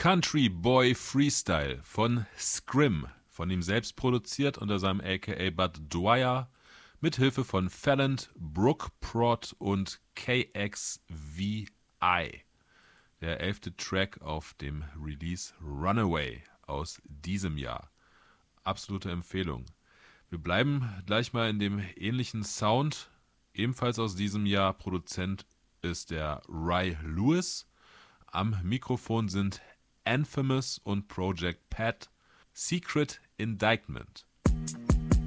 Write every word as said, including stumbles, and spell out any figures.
Country Boy Freestyle von Scrim, von ihm selbst produziert unter seinem aka Bud Dwyer, mit Hilfe von Fallant, Brooke Prod und K X V I. Der elfte Track auf dem Release Runaway aus diesem Jahr. Absolute Empfehlung. Wir bleiben gleich mal in dem ähnlichen Sound, ebenfalls aus diesem Jahr. Produzent ist der Ry Lewis. Am Mikrofon sind Infamous und Project Pat. Secret Indictment.